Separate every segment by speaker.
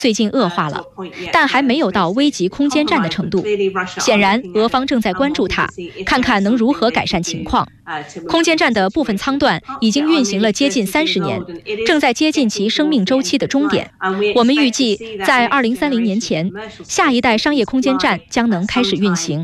Speaker 1: 最近恶化了，但还没有到危及空间站的程度。显然，俄方正在关注它，看看能如何改善情况。空间站的部分舱段已经运行了接近30年，正在接近其生命周期的终点。我们预计在2030年前，下一代商业空间站将能开始运行。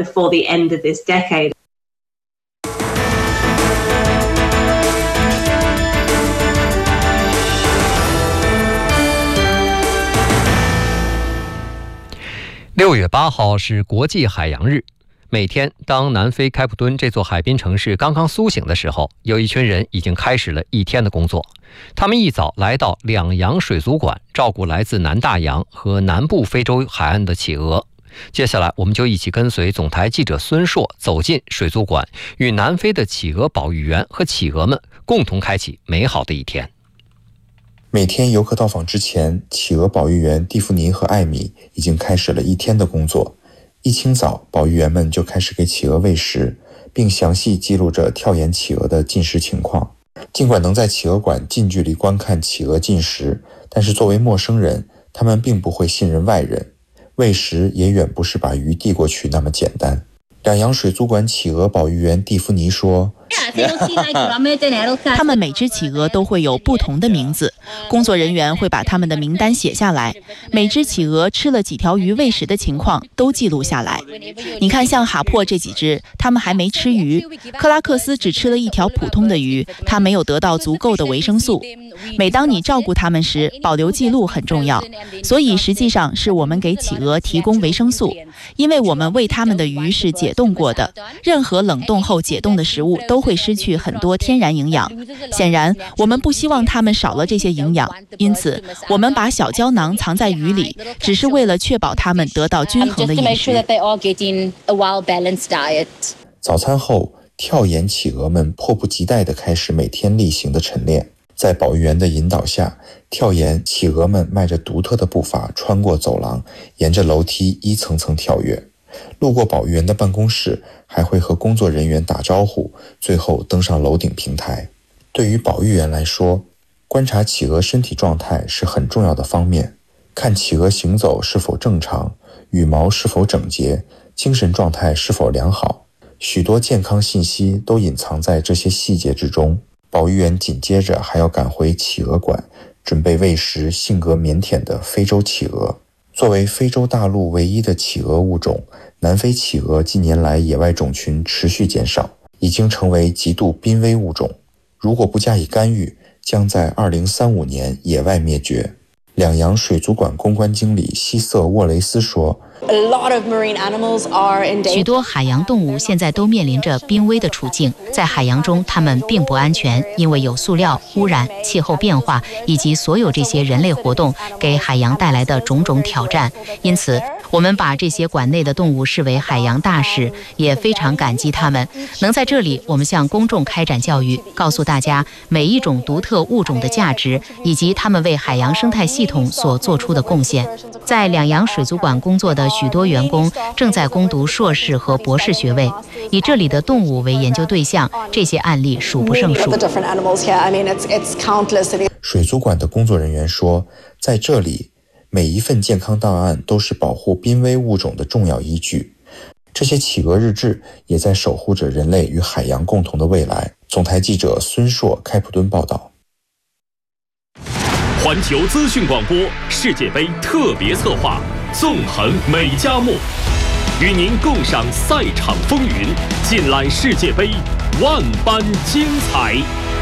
Speaker 2: 6月8号是国际海洋日。每天当南非开普敦这座海滨城市刚刚苏醒的时候，有一群人已经开始了一天的工作。他们一早来到两洋水族馆，照顾来自南大洋和南部非洲海岸的企鹅。接下来我们就一起跟随总台记者孙硕走进水族馆，与南非的企鹅保育员和企鹅们共同开启美好的一天。
Speaker 3: 每天游客到访之前，企鹅保育员蒂芙尼和艾米已经开始了一天的工作。一清早，保育员们就开始给企鹅喂食，并详细记录着跳岩企鹅的进食情况。尽管能在企鹅馆近距离观看企鹅进食，但是作为陌生人，他们并不会信任外人，喂食也远不是把鱼递过去那么简单。两洋水族馆企鹅保育员蒂芙尼说，
Speaker 4: 他们每只企鹅都会有不同的名字，工作人员会把他们的名单写下来，每只企鹅吃了几条鱼喂食的情况都记录下来。你看，像哈珀这几只，它们还没吃鱼，克拉克斯只吃了一条普通的鱼，它没有得到足够的维生素。每当你照顾它们时，保留记录很重要，所以实际上是我们给企鹅提供维生素，因为我们喂它们的鱼是解冻过的，任何冷冻后解冻的食物都会失去很多天然营养。显然，我们不希望它们少了这些营养，因此我们把小胶囊藏在鱼里，只是为了确保它们得到均衡的饮食。
Speaker 3: 早餐后，跳岩企鹅们迫不及待地开始每天例行的晨练。在保育员的引导下，跳岩企鹅们迈着独特的步伐穿过走廊，沿着楼梯一层层跳跃。路过保育员的办公室，还会和工作人员打招呼，最后登上楼顶平台。对于保育员来说，观察企鹅身体状态是很重要的方面，看企鹅行走是否正常，羽毛是否整洁，精神状态是否良好，许多健康信息都隐藏在这些细节之中。保育员紧接着还要赶回企鹅馆，准备喂食性格腼腆的非洲企鹅。作为非洲大陆唯一的企鹅物种，南非企鹅近年来野外种群持续减少，已经成为极度濒危物种。如果不加以干预，将在2035年野外灭绝。两洋水族馆公关经理希瑟·沃雷斯说，
Speaker 5: 许多海洋动物现在都面临着濒危的处境，在海洋中它们并不安全，因为有塑料、污染、气候变化以及所有这些人类活动给海洋带来的种种挑战。因此我们把这些馆内的动物视为海洋大使，也非常感激他们。能在这里，我们向公众开展教育，告诉大家每一种独特物种的价值，以及他们为海洋生态系统所做出的贡献。在两洋水族馆工作的许多员工正在攻读硕士和博士学位，以这里的动物为研究对象，这些案例数不胜数。
Speaker 3: 水族馆的工作人员说，在这里每一份健康档案都是保护濒危物种的重要依据。这些企鹅日志也在守护着人类与海洋共同的未来。总台记者孙硕，开普敦报道。
Speaker 6: 环球资讯广播世界杯特别策划，纵横美加墨，与您共赏赛场风云，尽览世界杯万般精彩。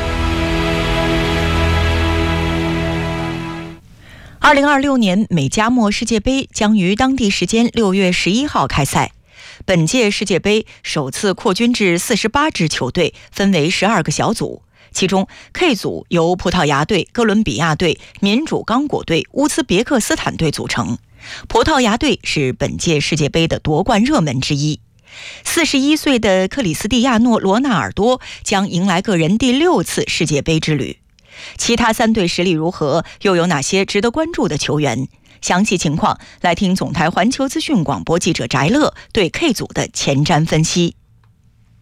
Speaker 7: 2026年美加墨世界杯将于当地时间6月11号开赛。本届世界杯首次扩军至48支球队，分为12个小组。其中 K 组由葡萄牙队、哥伦比亚队、民主刚果队、乌兹别克斯坦队组成。葡萄牙队是本届世界杯的夺冠热门之一。41岁的克里斯蒂亚诺·罗纳尔多将迎来个人第6次世界杯之旅。其他3队实力如何，又有哪些值得关注的球员？详细情况来听总台环球资讯广播记者翟乐对 K 组的前瞻分析。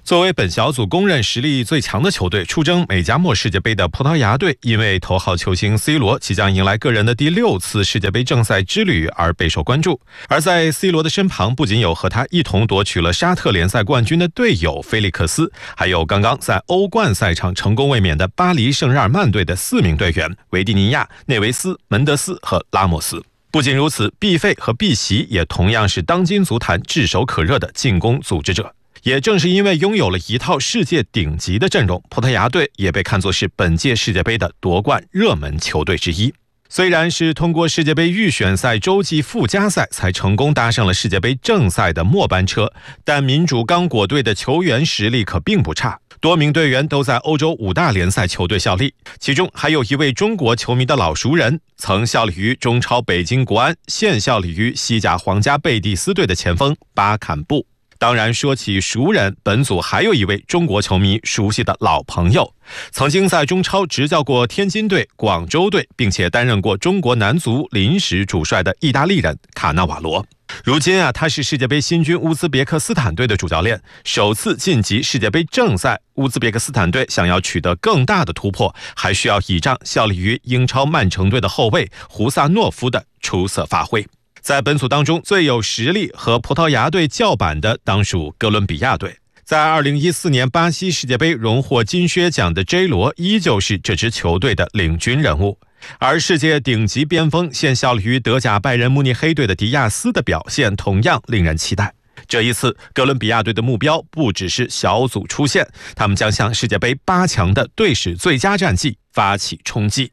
Speaker 8: 作为本小组公认实力最强的球队，出征美加墨世界杯的葡萄牙队，因为头号球星 C 罗即将迎来个人的第6次世界杯正赛之旅而备受关注。而在 C 罗的身旁，不仅有和他一同夺取了沙特联赛冠军的队友菲利克斯，还有刚刚在欧冠赛场成功卫冕的巴黎圣日耳曼队的4名队员维蒂尼亚、内维斯、门德斯和拉莫斯。不仅如此，毕费和毕席也同样是当今足坛炙手可热的进攻组织者。也正是因为拥有了一套世界顶级的阵容，葡萄牙队也被看作是本届世界杯的夺冠热门球队之一。虽然是通过世界杯预选赛洲际附加赛才成功搭上了世界杯正赛的末班车，但民主刚果队的球员实力可并不差，多名队员都在欧洲5大联赛球队效力，其中还有一位中国球迷的老熟人，曾效力于中超北京国安，现效力于西甲皇家贝蒂斯队的前锋巴坎布。当然，说起熟人，本组还有一位中国球迷熟悉的老朋友，曾经在中超执教过天津队、广州队，并且担任过中国男足临时主帅的意大利人卡纳瓦罗。如今他是世界杯新军乌兹别克斯坦队的主教练，首次晋级世界杯正赛。乌兹别克斯坦队想要取得更大的突破，还需要倚仗效力于英超曼城队的后卫胡萨诺夫的出色发挥。在本组当中，最有实力和葡萄牙队叫板的当属哥伦比亚队。在2014年巴西世界杯荣获金靴奖的 J 罗依旧是这支球队的领军人物，而世界顶级边锋现效力于德甲拜仁慕尼黑队的迪亚斯的表现同样令人期待。这一次哥伦比亚队的目标不只是小组出线，他们将向世界杯8强的队史最佳战绩发起冲击。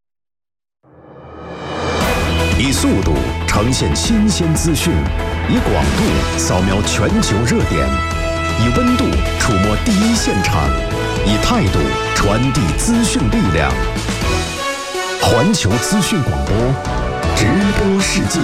Speaker 9: 以速度呈现新鲜资讯，以广度扫描全球热点，以温度触摸第一现场，以态度传递资讯力量。环球资讯广播，直播世界。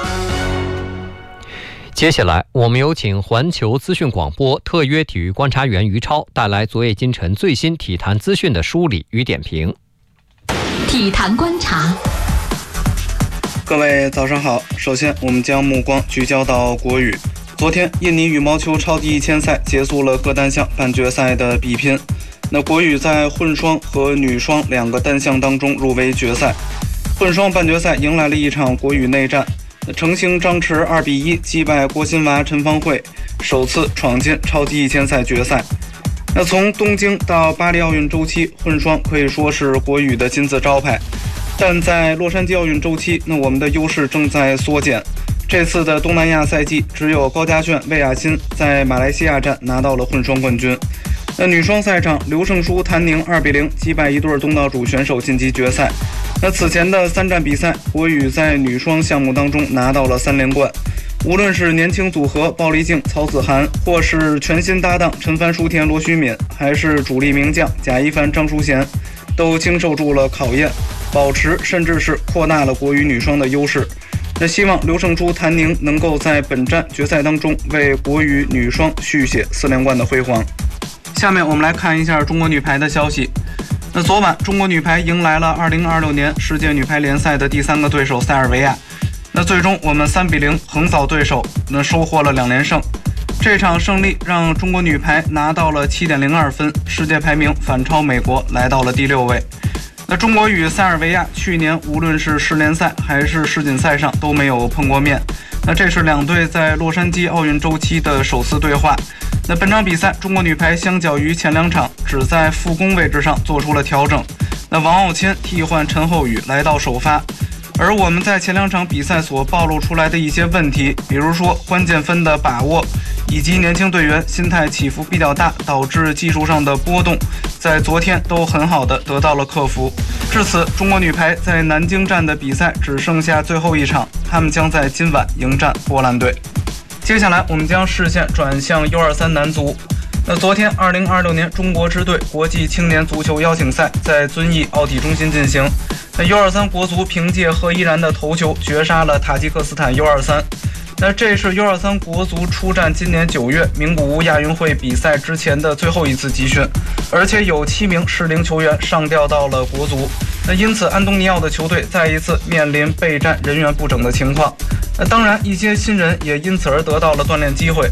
Speaker 2: 接下来我们有请环球资讯广播特约体育观察员于超带来昨夜今晨最新体坛资讯的梳理与点评。
Speaker 10: 体坛观察。
Speaker 11: 各位早上好，首先我们将目光聚焦到国羽。昨天印尼羽毛球超级1000赛结束了各单项半决赛的比拼，那国羽在混双和女双2个单项当中入围决赛。混双半决赛迎来了一场国羽内战，成星张弛2比1击败郭欣娃陈芳慧，首次闯进超级1000赛决赛。那从东京到巴黎奥运周期，混双可以说是国羽的金字招牌，但在洛杉矶奥运周期，那我们的优势正在缩减。这次的东南亚赛季，只有高家炫、魏雅欣在马来西亚站拿到了混双冠军。那女双赛场，刘胜书、谭宁2比0击败一对东道主选手晋级决赛。那此前的3站比赛，国羽在女双项目当中拿到了3连冠。无论是年轻组合鲍丽静、曹子涵，或是全新搭档陈帆、舒田、罗虚敏，还是主力名将贾一凡、张淑贤，都经受住了考验，保持甚至是扩大了国羽女双的优势。那希望刘胜书、谭宁能够在本站决赛当中为国羽女双续写4连冠的辉煌。下面我们来看一下中国女排的消息。那昨晚中国女排迎来了2026年世界女排联赛的第3个对手塞尔维亚。那最终我们3比0横扫对手，那收获了2连胜。这场胜利让中国女排拿到了7.02分，世界排名反超美国，来到了第6位。那中国与塞尔维亚去年无论是世联赛还是世锦赛上都没有碰过面，那这是2队在洛杉矶奥运周期的首次对话。那本场比赛中国女排相较于前2场只在副攻位置上做出了调整，那王傲谦替换陈厚宇来到首发。而我们在前2场比赛所暴露出来的一些问题，比如说关键分的把握，以及年轻队员心态起伏比较大，导致技术上的波动，在昨天都很好的得到了克服。至此，中国女排在南京站的比赛只剩下最后1场，他们将在今晚迎战波兰队。接下来我们将视线转向 U23 男足。那昨天2026年中国支队国际青年足球邀请赛在遵义奥体中心进行。那 U23 国足凭借何依然的头球绝杀了塔吉克斯坦 U23。那这是 U23 国足出战今年9月名古屋亚运会比赛之前的最后一次集训，而且有7名适龄球员上调到了国足。那因此安东尼奥的球队再一次面临备战人员不整的情况。那当然一些新人也因此而得到了锻炼机会。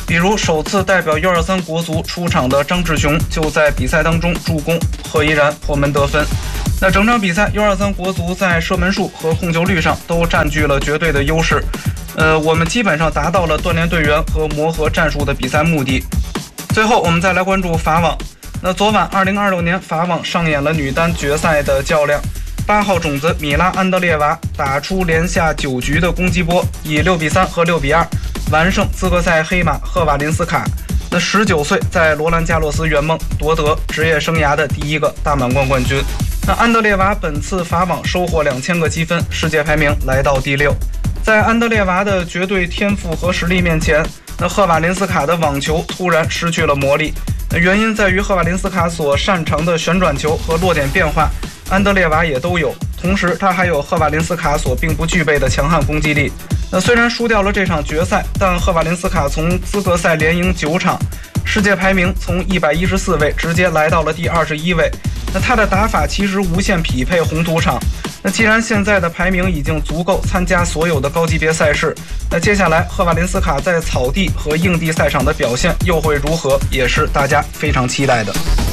Speaker 11: 比如首次代表U23国足出场的张志雄就在比赛当中助攻，贺依然破门得分。那整场比赛 U23国足在射门数和控球率上都占据了绝对的优势。我们基本上达到了锻炼队员和磨合战术的比赛目的。最后我们再来关注法网。那昨晚2026年法网上演了女单决赛的较量，8号种子米拉安德烈娃打出连下9局的攻击波，以6比3和6比2完胜资格赛黑马赫瓦林斯卡。那19岁在罗兰加洛斯圆梦，夺得职业生涯的第1个大满贯冠军。那安德烈娃本次法网收获2000个积分，世界排名来到第6。在安德烈娃的绝对天赋和实力面前，那赫瓦林斯卡的网球突然失去了魔力。原因在于赫瓦林斯卡所擅长的旋转球和落点变化，安德烈娃也都有，同时他还有赫瓦林斯卡所并不具备的强悍攻击力。那虽然输掉了这场决赛，但赫瓦林斯卡从资格赛连赢9场，世界排名从114位直接来到了第21位。那他的打法其实无限匹配红土场。那既然现在的排名已经足够参加所有的高级别赛事，那接下来赫瓦林斯卡在草地和硬地赛场的表现又会如何，也是大家非常期待的。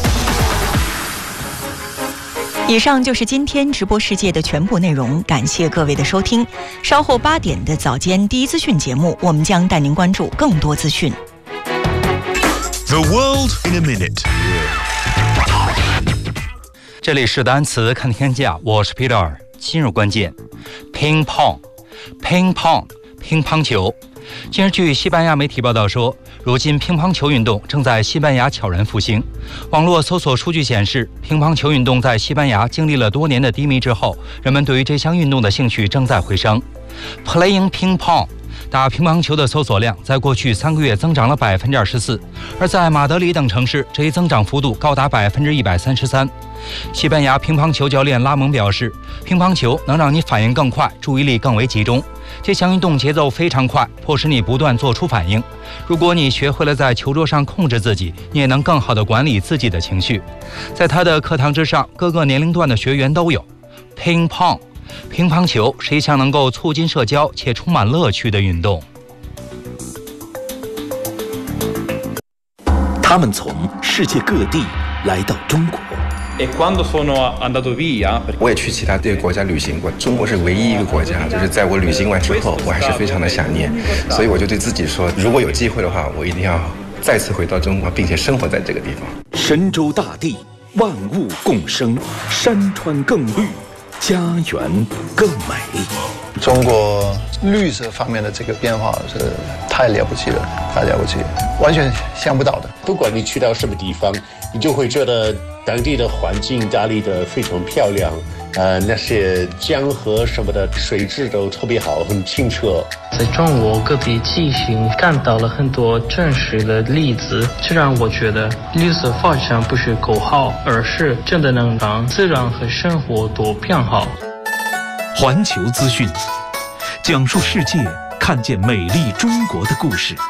Speaker 7: 以上就是今天直播世界的全部内容，感谢各位的收听。稍后8点的早间第一资讯节目，我们将带您关注更多资讯。
Speaker 12: The world in a minute。
Speaker 13: 这里是单词看天下，我是 Peter。今日关键 ，Ping Pong，Ping Pong， 乒乓球。近日，据西班牙媒体报道说，如今乒乓球运动正在西班牙悄然复兴。网络搜索数据显示，乒乓球运动在西班牙经历了多年的低迷之后，人们对于这项运动的兴趣正在回升。Playing Ping Pong。 打乒乓球的搜索量在过去3个月增长了24%，而在马德里等城市，这一增长幅度高达133%。西班牙乒乓球教练拉蒙表示，乒乓球能让你反应更快，注意力更为集中。这项运动节奏非常快，迫使你不断做出反应。如果你学会了在球桌上控制自己，你也能更好地管理自己的情绪。在他的课堂之上，各个年龄段的学员都有 Ping Pong。 乒乓球是一项能够促进社交且充满乐趣的运动。
Speaker 9: 他们从世界各地来到中国。
Speaker 14: 我也去其他这个国家旅行过，中国是唯一一个国家，就是在我旅行完之后，我还是非常的想念，所以我就对自己说，如果有机会的话，我一定要再次回到中国，并且生活在这个地方。
Speaker 9: 神州大地，万物共生，山川更绿。 家园更美。
Speaker 15: 中国绿色方面的这个变化是太了不起了，太了不起了，完全想不到的。
Speaker 16: 不管你去到什么地方，你就会觉得当地的环境打理得非常漂亮。那些江河什么的水质都特别好，很清澈。
Speaker 17: 在中国各地进行看到了很多真实的例子，这让我觉得绿色发展不是口号，而是真的能让自然和生活都变好。
Speaker 12: 环球资讯，讲述世界看见美丽中国的故事。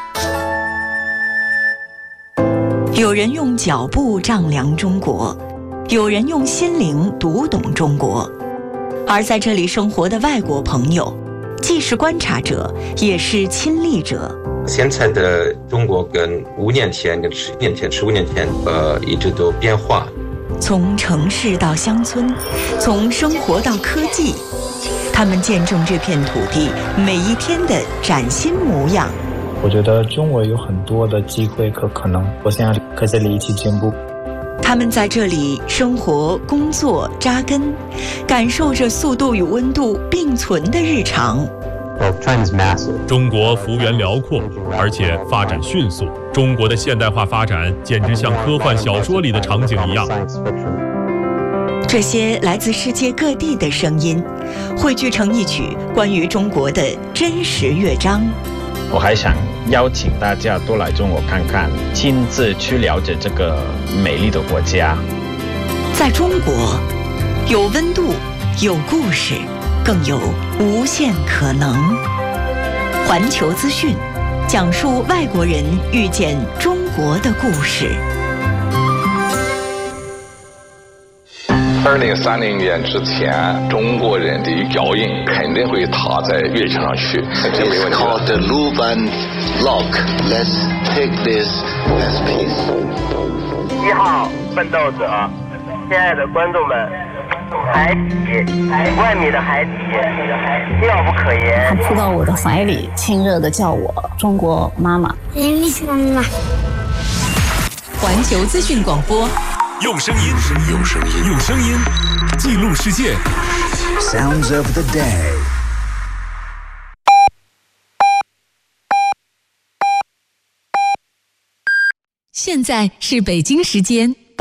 Speaker 7: 有人用脚步丈量中国。 有人用心灵读懂中国，而在这里生活的外国朋友，既是观察者，也是亲历者。
Speaker 18: 现在的中国跟5年前、跟10年前、15年前，一直都变化。
Speaker 7: 从城市到乡村，从生活到科技，他们见证这片土地每一天的崭新模样。
Speaker 19: 我觉得中国有很多的机会和可能，我想和这里一起进步。
Speaker 7: 他们在这里生活、工作、扎根，感受着速度与温度并存的日常。
Speaker 6: 中国幅员辽阔，而且发展迅速。中国的现代化发展简直像科幻小说里的场景一样。
Speaker 7: 这些来自世界各地的声音，汇聚成一曲关于中国的真实乐章。
Speaker 20: 我还想邀请大家多来中国看看，亲自去了解这个美丽的国家。
Speaker 7: 在中国，有温度，有故事，更有无限可能。环球资讯，讲述外国人遇见中国的故事。
Speaker 21: 2030年之前，中国人的脚印肯定会踏在月球上去，这没问题。It's called the Luban Lock. Let's take this as peace.
Speaker 22: 1号奋斗者，亲爱的观众们，海底，1万米的海底，妙不可言。
Speaker 23: 他扑到我的怀里，亲热地叫我中国妈妈。
Speaker 24: 妈妈。环球资讯广播，
Speaker 6: 用声音记录世界。
Speaker 9: Sounds of the day。
Speaker 24: 现在是北京时间